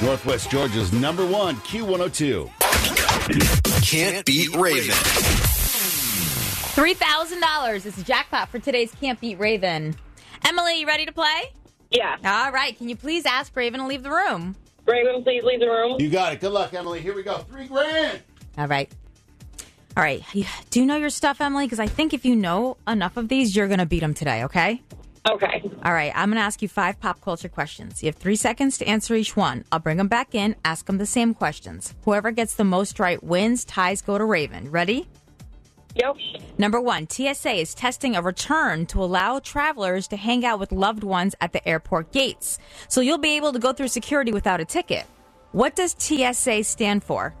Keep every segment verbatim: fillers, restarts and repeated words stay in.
Northwest Georgia's number one, Q one oh two. Can't Beat Raven. three thousand dollars is the jackpot for today's Can't Beat Raven. Emily, you ready to play? Yeah. All right. Can you please ask Raven to leave the room? Raven, please leave the room. You got it. Good luck, Emily. Here we go. Three grand. All right. All right. Do you know your stuff, Emily? Because I think if you know enough of these, you're going to beat them today, okay? Okay. All right. I'm going to ask you five pop culture questions. You have three seconds to answer each one. I'll bring them back in, ask them the same questions. Whoever gets the most right wins. Ties go to Raven. Ready? Yep. Number one, T S A is testing a return to allow travelers to hang out with loved ones at the airport gates. So you'll be able to go through security without a ticket. What does T S A stand for?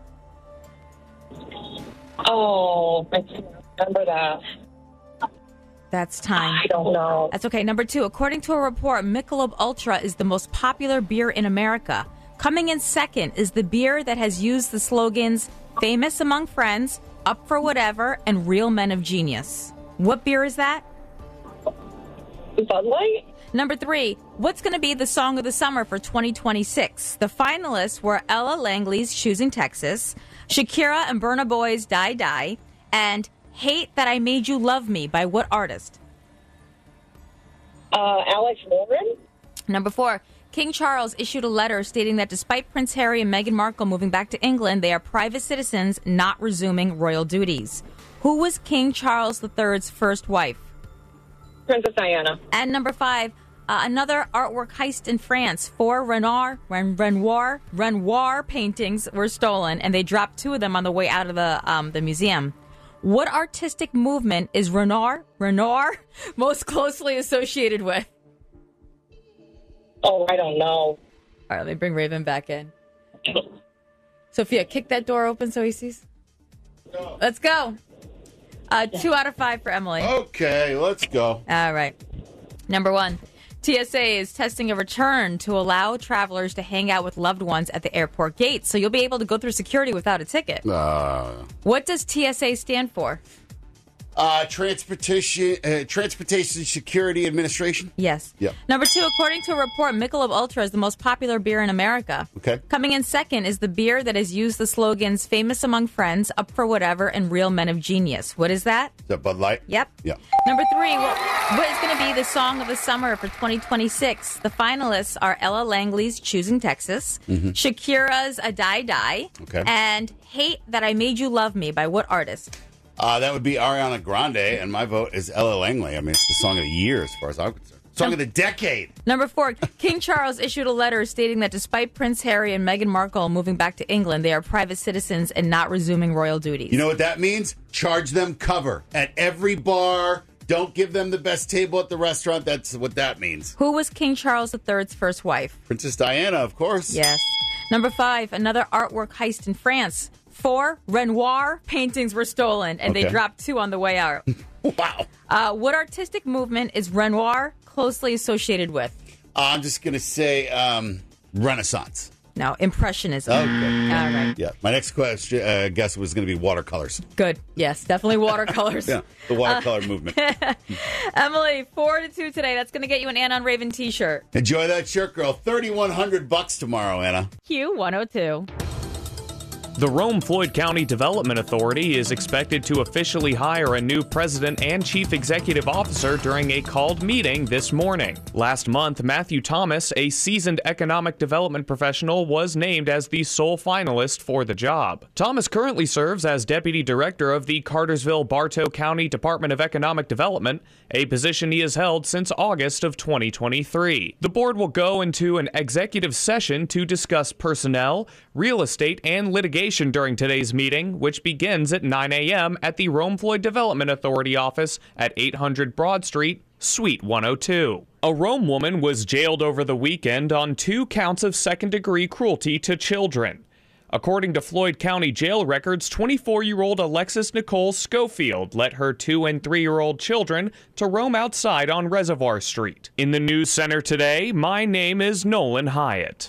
Oh, I can't remember that. That's time. I don't know. That's okay. Number two, according to a report, Michelob Ultra is the most popular beer in America. Coming in second is the beer that has used the slogans famous among friends, up for whatever, and real men of genius. What beer is that? Bud Light? Number three, what's going to be the song of the summer for twenty twenty-six? The finalists were Ella Langley's Choosing Texas, Shakira and Burna Boy's Die Die, and Hate That I Made You Love Me by what artist? Uh, Alex Warren? Number four, King Charles issued a letter stating that despite Prince Harry and Meghan Markle moving back to England, they are private citizens not resuming royal duties. Who was King Charles the third's first wife? Princess Diana. And number five, uh, another artwork heist in France. Four Renoir, Ren- Renoir, Renoir paintings were stolen, and they dropped two of them on the way out of the um, the museum. What artistic movement is Renoir, Renoir most closely associated with? Oh, I don't know. All right, let me bring Raven back in. Sophia, kick that door open so he sees. Go. Let's go. Uh, two out of five for Emily. Okay, let's go. All right. Number one, T S A is testing a return to allow travelers to hang out with loved ones at the airport gates, so you'll be able to go through security without a ticket. Uh, What does T S A stand for? uh, transportation, uh, Transportation Security Administration. Yes. Yep. Number two, according to a report, Michelob Ultra is the most popular beer in America. Okay. Coming in second is the beer that has used the slogans famous among friends, up for whatever, and real men of genius. What is that? Is that Bud Light? Yep. Yep. Number three, what, what is going to be the song of the summer for twenty twenty-six? The finalists are Ella Langley's Choosing Texas, Mm-hmm. Shakira's A Die Die, Okay. and Hate That I Made You Love Me by what artist? Uh, that would be Ariana Grande, and my vote is Ella Langley. I mean, it's the song of the year as far as I'm concerned. Song of the decade. Number four, King Charles issued a letter stating that despite Prince Harry and Meghan Markle moving back to England, they are private citizens and not resuming royal duties. You know what that means? Charge them cover at every bar. Don't give them the best table at the restaurant. That's what that means. Who was King Charles the third's first wife? Princess Diana, of course. Yes. Number five, another artwork heist in France. Four Renoir paintings were stolen, and Okay. they dropped two on the way out. Wow. Uh, what artistic movement is Renoir closely associated with? Uh, I'm just going to say um, Renaissance. No, Impressionism. Okay. All right. Yeah. My next question, uh, guess was going to be watercolors. Good. Yes, definitely watercolors. Yeah. The watercolor movement. Emily, four to two today. That's going to get you an Anna on Raven t-shirt. Enjoy that shirt, girl. thirty-one hundred bucks tomorrow, Anna. Q one oh two. The Rome-Floyd County Development Authority is expected to officially hire a new president and chief executive officer during a called meeting this morning. Last month, Matthew Thomas, a seasoned economic development professional, was named as the sole finalist for the job. Thomas currently serves as deputy director of the Cartersville-Bartow County Department of Economic Development, a position he has held since August of twenty twenty-three. The board will go into an executive session to discuss personnel, real estate, and litigation during today's meeting, which begins at nine a.m. at the Rome-Floyd Development Authority office at eight hundred Broad Street, Suite one oh two. A Rome woman was jailed over the weekend on two counts of second-degree cruelty to children. According to Floyd County jail records, twenty-four-year-old Alexis Nicole Schofield let her two- and three-year-old children to roam outside on Reservoir Street. In the news center today, my name is Nolan Hyatt.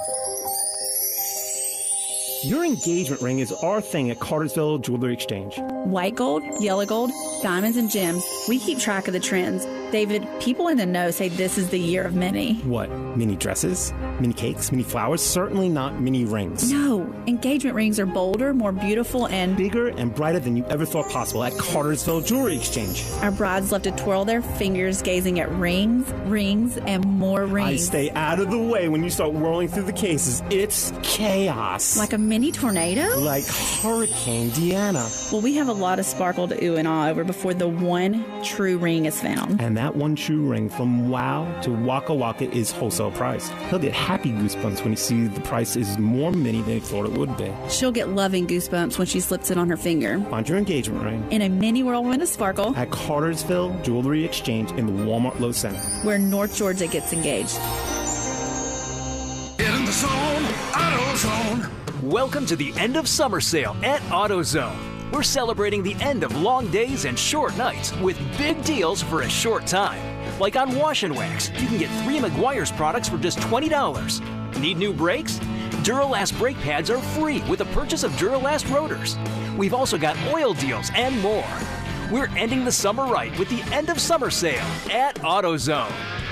Your engagement ring is our thing at Cartersville Jewelry Exchange. White gold, yellow gold, diamonds, and gems. We keep track of the trends. David, people in the know say this is the year of mini. What, mini dresses? Mini cakes? Mini flowers? Certainly not mini rings. No, engagement rings are bolder, more beautiful, and bigger and brighter than you ever thought possible at Cartersville Jewelry Exchange. Our brides love to twirl their fingers gazing at rings, rings, and more rings. I stay out of the way when you start whirling through the cases. It's chaos. Like a mini tornado? Like Hurricane Deanna. Well, we have a lot of sparkle to ooh and ah over before the one true ring is found. And that one true ring from Wow to Waka Waka is wholesale priced. He'll get happy goosebumps when he sees the price is more mini than he thought it would be. She'll get loving goosebumps when she slips it on her finger. Find your engagement ring in a mini whirlwind of sparkle at Cartersville Jewelry Exchange in the Walmart Low Center, where North Georgia gets engaged. Get in the zone, AutoZone. Welcome to the end of summer sale at AutoZone. We're celebrating the end of long days and short nights with big deals for a short time. Like on Wash and Wax, you can get three Meguiar's products for just twenty dollars. Need new brakes? Duralast brake pads are free with the purchase of Duralast rotors. We've also got oil deals and more. We're ending the summer right with the end of summer sale at AutoZone.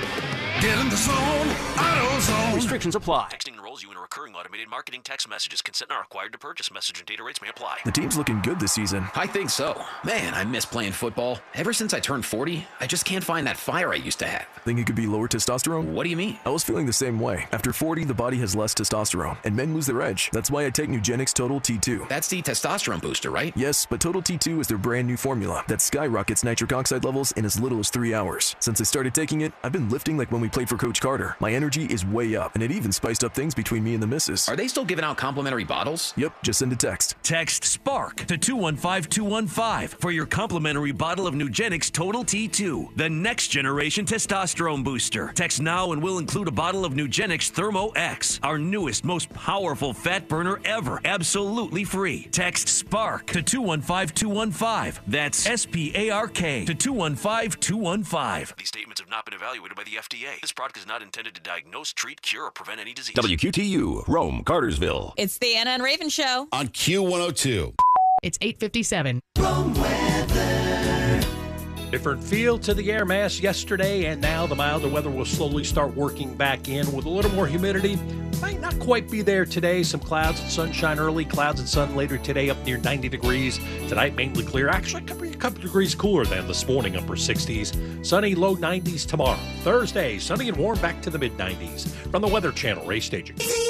Get in the zone, AutoZone. Restrictions apply. Texting enrolls you in a recurring automated marketing text messages. Consent not required to purchase. Message and data rates may apply. The team's looking good this season. I think so. Man, I miss playing football. Ever since I turned forty, I just can't find that fire I used to have. Think it could be lower testosterone? What do you mean? I was feeling the same way. After forty, the body has less testosterone, and men lose their edge. That's why I take Nugenix Total T two. That's the testosterone booster, right? Yes, but Total T two is their brand new formula that skyrockets nitric oxide levels in as little as three hours. Since I started taking it, I've been lifting like when we played for Coach Carter. My energy is way up, and it even spiced up things between me and the missus. Are they still giving out complimentary bottles? Yep, just send a text. Text SPARK to two one five two one five for your complimentary bottle of Nugenix Total T two, the next generation testosterone booster. Text now and we'll include a bottle of Nugenix Thermo X, our newest, most powerful fat burner ever, absolutely free. Text SPARK to two one five two one five. That's S P A R K to two one five two one five. These statements have not been evaluated by the F D A. This product is not intended to diagnose, treat, cure, or prevent any disease. W Q T U, Rome, Cartersville. It's the Anna and Raven Show on Q one oh two. It's eight fifty-seven. Rome weather. Different feel to the air mass yesterday, and now the milder weather will slowly start working back in with a little more humidity. Might not quite be there today. Some clouds and sunshine early, clouds and sun later today, up near ninety degrees. Tonight, mainly clear. Actually, could be a couple degrees cooler than this morning, upper sixties. Sunny, low nineties tomorrow. Thursday, sunny and warm, back to the mid nineties. From the Weather Channel, Ray Staging.